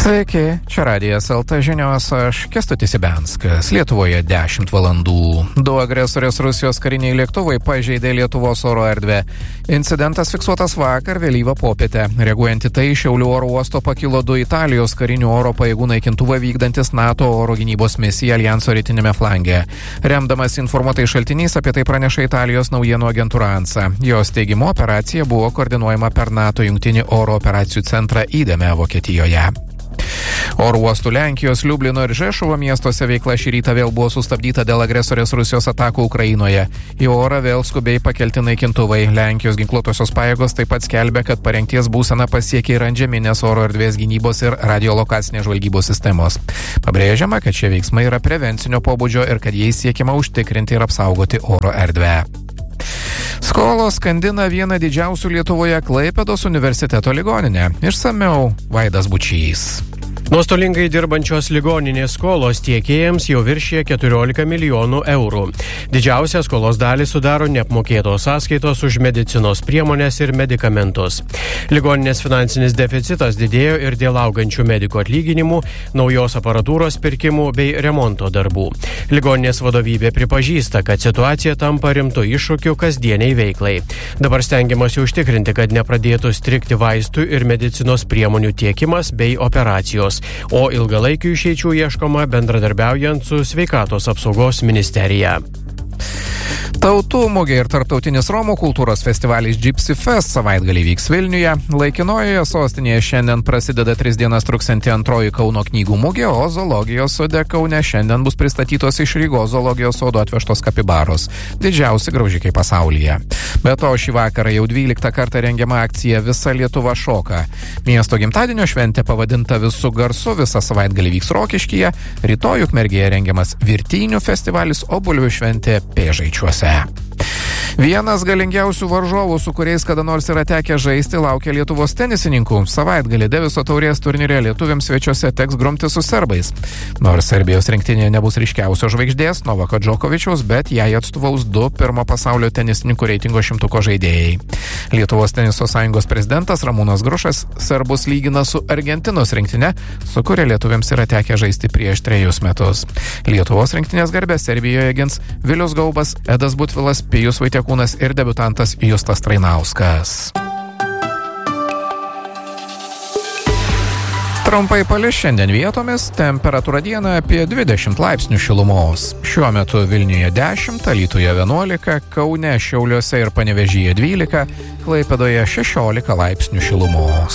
Sveiki, čia Radijas LT žinios, aš Kęstutis Ibenskas. Lietuvoje 10 valandų. 2 agresorės Rusijos kariniai lėktuvai pažeidė Lietuvos oro erdvę. Incidentas fiksuotas vakar vėlyvą popietę. Reaguojant į tai, Šiaulių oro uosto pakilo 2 Italijos karinių oro pajėgų naikintuvą vykdantis NATO oro gynybos misiją Aljanso rytinėme flange. Remdamas informuotais šaltiniais apie tai praneša Italijos naujienų agentūra ANSA. Jos teigimu, operacija buvo koordinuojama per NATO jungtinį oro operacijų centrą Ideme, Vokietijoje. Oro uostų Lenkijos, Liublino ir Žešuvo miestuose veikla šį rytą vėl buvo sustabdyta dėl agresorės Rusijos atakų Ukrainoje. Į orą vėl skubiai pakelti naikintuvai. Lenkijos ginkluotosios pajėgos taip pat skelbia, kad parengties būseną pasiekė ir antžeminės oro erdvės gynybos ir radiolokacinės žvalgybos sistemos. Pabrėžiama, kad šie veiksmai yra prevencinio pobūdžio ir kad jais siekiama užtikrinti ir apsaugoti oro erdvę. Skolos skandina vieną didžiausių Lietuvoje Klaipėdos universiteto ligoninę. Išsamiau Vaidas Bučys. Nuostolingai dirbančios ligoninės skolos tiekėjams jau viršė 14 milijonų eurų. Didžiausią skolos dalį sudaro neapmokėtos sąskaitos už medicinos priemonės ir medikamentus. Ligoninės finansinis deficitas didėjo ir dėl augančių medikų atlyginimų, naujos aparatūros pirkimų bei remonto darbų. Ligoninės vadovybė pripažįsta, kad situacija tampa rimtu iššūkiu kasdieniai veiklai. Dabar stengiamasi užtikrinti, kad nepradėtų strigti vaistų ir medicinos priemonių tiekimas bei operacijos, o ilgalaikių išeičių ieškoma bendradarbiaujant su Sveikatos apsaugos ministerija. Tautų mugė ir tarptautinis Romų kultūros festivalis Gypsy Fest savaitgalį vyks Vilniuje. Laikinojoje sostinėje šiandien prasideda 3 dienas truksianti antroji Kauno knygų mugė, o zoologijos sode Kaune šiandien bus pristatytos iš Rygos zoologijos sodo atvežtos kapibaros, didžiausi graužikai pasaulyje. Be to, šį vakarą jau 12 kartą rengiama akcija Visa Lietuva šoka. Miesto gimtadienio šventė pavadinta Visu garsu visą savaitgalį vyks Rokiškyje, rytoj Ukmergėje rengiamas Virtynių festivalis, o Bulvių šventė Pėžaičiuose. Vienas galingiausių varžovų, su kuriais kada nors yra tekę žaisti, laukia Lietuvos tenisininkų. Savaitgalį Deviso taurės turnyre lietuviams svečiuose teks grumti su serbais. Nors Serbijos rinktinėje nebus ryškiausios žvaigždės Novako Džokovičiaus, bet jai atstovaus 2 pirmo pasaulio tenisininkų reitingo 100 žaidėjai. Lietuvos teniso sąjungos prezidentas Ramūnas Grušas serbus lygina su Argentinos rinktinė, su kuria lietuviams yra tekę žaisti prieš 3 metus. Lietuvos rinktinės garbę Serbijoje gins Vilius Gaubas, Edas Butvilas, Pijus Vaitiekūnas ir debiutantas Justas Trainauskas. Trumpai palis šiandien vietomis, temperatūra dieną apie 20 laipsnių šilumos. Šiuo metu Vilniuje 10, Alytuje 11, Kaune, Šiauliuose ir Panevėžyje 12, Klaipėdoje 16 laipsnių šilumos.